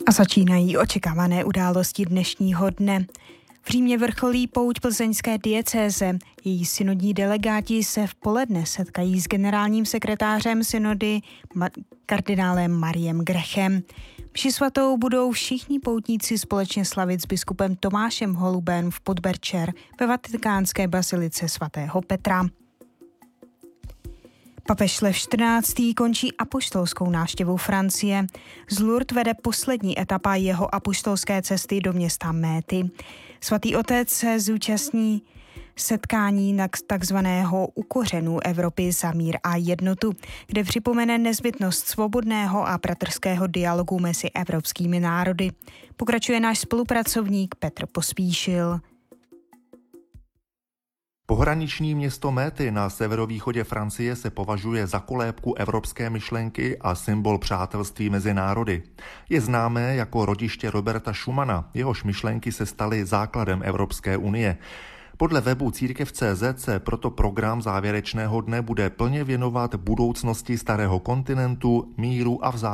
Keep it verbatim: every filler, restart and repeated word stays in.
A začínají očekávané události dnešního dne. V Římě vrcholí pouť plzeňské diecéze. Její synodní delegáti se v poledne setkají s generálním sekretářem synody ma- kardinálem Mariem Grechem. Mši svatou budou všichni poutníci společně slavit s biskupem Tomášem Holubem v Podberčer ve vatikánské bazilice svatého Petra. Papež Lev čtrnáctý končí apoštolskou návštěvu Francie. Z Lourdes vede poslední etapa jeho apoštolské cesty do města Méty. Svatý otec se zúčastní setkání na takzvaného ukořenu Evropy za mír a jednotu, kde připomene nezbytnost svobodného a bratrského dialogu mezi evropskými národy. Pokračuje náš spolupracovník Petr Pospíšil. Pohraniční město Méty na severovýchodě Francie se považuje za kolébku evropské myšlenky a symbol přátelství mezi národy. Je známé jako rodiště Roberta Schumana, jehož myšlenky se staly základem Evropské unie. Podle webu církev tečka cé zet se proto program závěrečného dne bude plně věnovat budoucnosti starého kontinentu, míru a vzájemnosti.